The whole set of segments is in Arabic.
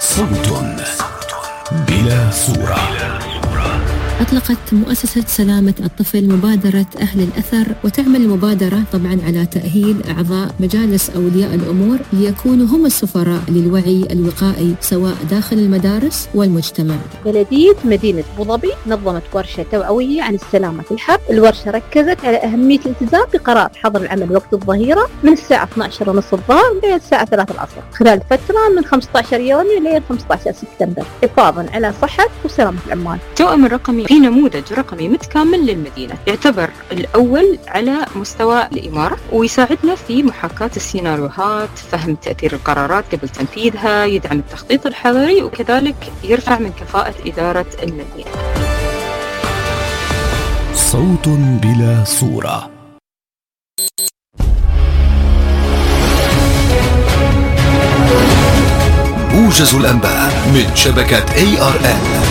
صوت بلا صورة. أطلقت مؤسسة سلامة الطفل مبادرة أهل الأثر، وتعمل المبادرة طبعا على تأهيل أعضاء مجالس أولياء الأمور ليكونوا هم السفراء للوعي الوقائي سواء داخل المدارس والمجتمع. بلدية مدينة أبوظبي نظمت ورشة توعوية عن السلامة في الحرب. الورشة ركزت على أهمية الالتزام بقرار حظر العمل وقت الظهيرة من الساعة 12:30 الظهر إلى الساعة 3 العصر خلال فترة من 15 يونيو إلى 15 سبتمبر، حفاظا على صحة وسلامة العمال. التوأم الرقمي في نموذج رقمي متكامل للمدينة، يعتبر الأول على مستوى الإمارة، ويساعدنا في محاكاة السيناريوهات، فهم تأثير القرارات قبل تنفيذها، يدعم التخطيط الحضري، وكذلك يرفع من كفاءة إدارة المدينة. صوت بلا صورة. موجز الأنباء من شبكة ARN.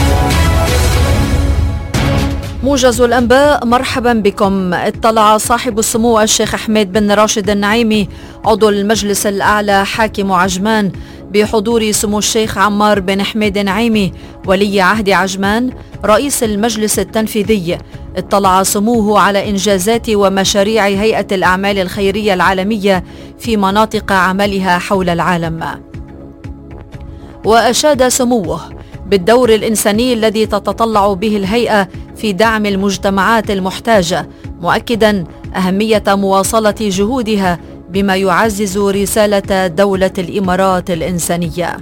موجز الأنباء، مرحبا بكم. اطلع صاحب السمو الشيخ حميد بن راشد النعيمي عضو المجلس الأعلى حاكم عجمان بحضور سمو الشيخ عمار بن حميد النعيمي ولي عهد عجمان رئيس المجلس التنفيذي. اطلع سموه على إنجازات ومشاريع هيئة الأعمال الخيرية العالمية في مناطق عملها حول العالم. وأشاد سموه بالدور الإنساني الذي تتطلع به الهيئة في دعم المجتمعات المحتاجة، مؤكدا أهمية مواصلة جهودها بما يعزز رسالة دولة الإمارات الإنسانية.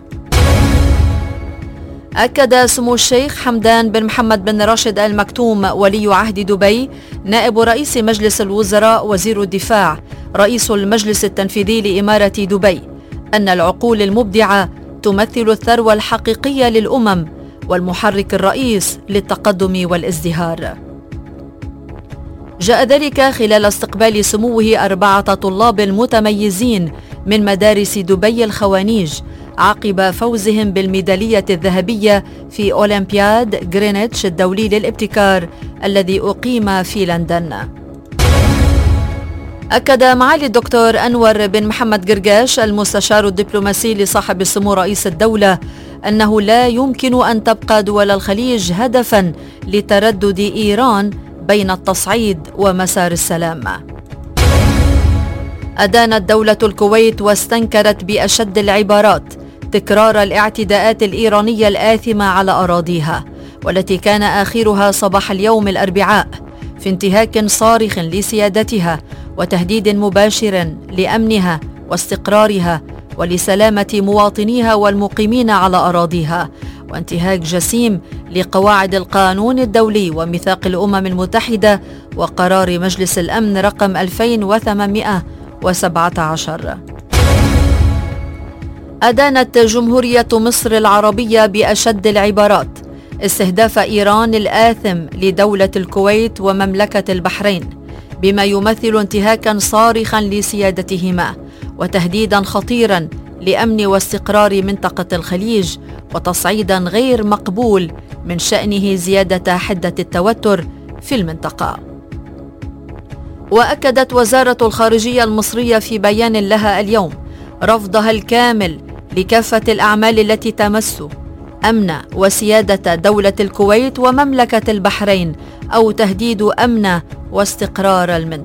أكد سمو الشيخ حمدان بن محمد بن راشد آل مكتوم ولي عهد دبي نائب رئيس مجلس الوزراء وزير الدفاع رئيس المجلس التنفيذي لإمارة دبي أن العقول المبدعة تمثل الثروة الحقيقية للأمم والمحرك الرئيس للتقدم والازدهار. جاء ذلك خلال استقبال سموه 4 طلاب متميزين من مدارس دبي الخوانيج عقب فوزهم بالميدالية الذهبية في أولمبياد غرينتش الدولي للابتكار الذي أقيم في لندن. أكد معالي الدكتور أنور بن محمد قرقاش المستشار الدبلوماسي لصاحب السمو رئيس الدولة أنه لا يمكن أن تبقى دول الخليج هدفاً لتردد إيران بين التصعيد ومسار السلام. أدانت دولة الكويت واستنكرت بأشد العبارات تكرار الاعتداءات الإيرانية الآثمة على أراضيها، والتي كان آخرها صباح اليوم الأربعاء في انتهاك صارخ لسيادتها وتهديد مباشر لأمنها واستقرارها ولسلامة مواطنيها والمقيمين على أراضيها، وانتهاك جسيم لقواعد القانون الدولي وميثاق الأمم المتحدة وقرار مجلس الأمن رقم 2817. أدانت جمهورية مصر العربية بأشد العبارات استهداف إيران الآثم لدولة الكويت ومملكة البحرين بما يمثل انتهاكا صارخا لسيادتهما وتهديدا خطيرا لأمن واستقرار منطقة الخليج وتصعيدا غير مقبول من شأنه زيادة حدة التوتر في المنطقة. وأكدت وزارة الخارجية المصرية في بيان لها اليوم رفضها الكامل لكافة الأعمال التي تمس أمن وسيادة دولة الكويت ومملكة البحرين أو تهديد أمن واستقرار المنطقة.